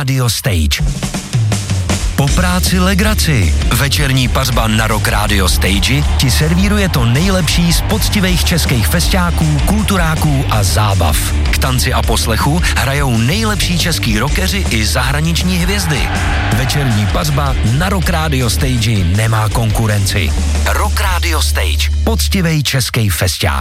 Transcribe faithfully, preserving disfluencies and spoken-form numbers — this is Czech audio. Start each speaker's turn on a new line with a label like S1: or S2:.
S1: Radio Stage. Po práci legraci. Večerní pařba na Rock Radio Stage ti servíruje to nejlepší z poctivých českých festiáků, kulturáků a zábav. K tanci a poslechu hrajou nejlepší český rockeři i zahraniční hvězdy. Večerní pařba na Rock Radio Stage nemá konkurenci. Rock Radio Stage. Poctivej český festiák.